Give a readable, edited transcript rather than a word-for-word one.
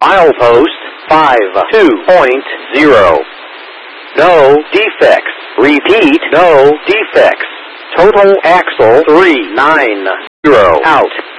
Milepost 52.0. No defects. Repeat, no defects. Total axle 390. Out.